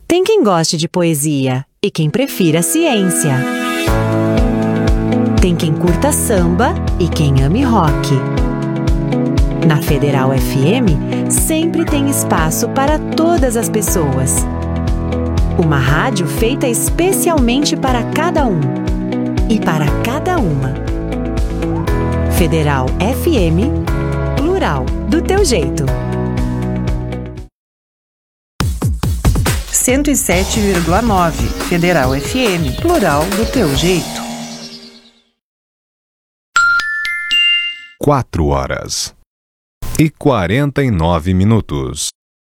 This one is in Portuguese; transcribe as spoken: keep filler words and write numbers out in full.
Tem quem goste de poesia e quem prefira ciência. Tem quem curta samba e quem ame rock. Na Federal F M, sempre tem espaço para todas as pessoas. Uma rádio feita especialmente para cada um e para cada uma. Federal F M, plural, do teu jeito. cento e sete vírgula nove, Federal F M, plural, do teu jeito. Quatro horas e quarenta e nove minutos.